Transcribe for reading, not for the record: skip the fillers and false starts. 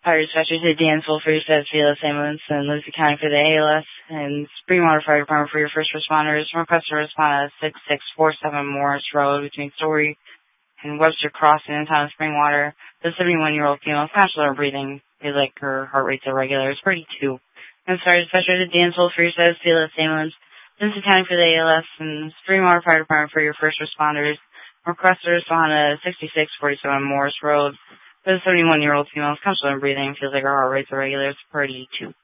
Fire dispatcher to Dansville for your status VLS ambulance and Lucy County for the ALS and Springwater Fire Department for your first responders. Request to respond at 6647 Morris Road between Story and Webster Crossing in town of Springwater. The 71-year-old female is conscious of breathing. Feels like her heart rate's irregular. It's 32. And fire dispatcher to Dansville for your status VLS ambulance. Lucy County for the ALS and Springwater Fire Department for your first responders. Request to respond at 6647 Morris Road. The 71-year-old female is conscious of breathing. Feels like her heart rate's irregular. It's 32.